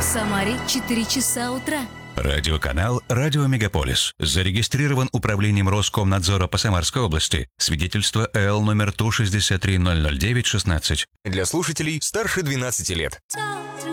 Самаре 4 часа утра. Радиоканал «Радио Мегаполис». Зарегистрирован Управлением Роскомнадзора по Самарской области. Свидетельство ЭЛ номер 163 009 16. Для слушателей старше 12 лет.